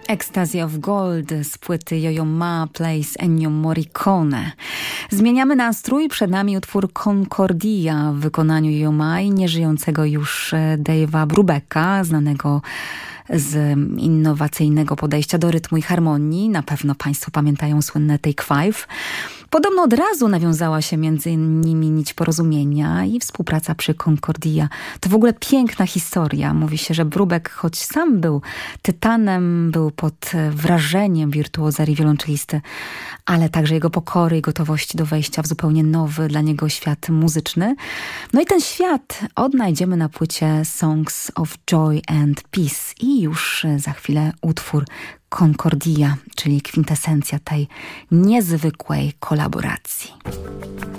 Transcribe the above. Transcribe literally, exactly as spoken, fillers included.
Ecstasy of Gold z płyty Yo-Yo Ma plays Ennio Morricone. Zmieniamy nastrój, przed nami utwór Concordia w wykonaniu Yo-Yo Ma i nieżyjącego już Dave'a Brubecka, znanego z innowacyjnego podejścia do rytmu i harmonii. Na pewno Państwo pamiętają słynne Take Five. Podobno od razu nawiązała się między nimi nić porozumienia i współpraca przy Concordia. To w ogóle piękna historia. Mówi się, że Brubeck, choć sam był tytanem, był pod wrażeniem wirtuozerii wiolonczelisty, ale także jego pokory i gotowości do wejścia w zupełnie nowy dla niego świat muzyczny. No i ten świat odnajdziemy na płycie Songs of Joy and Peace i już za chwilę utwór Concordia, czyli kwintesencja tej niezwykłej kolaboracji.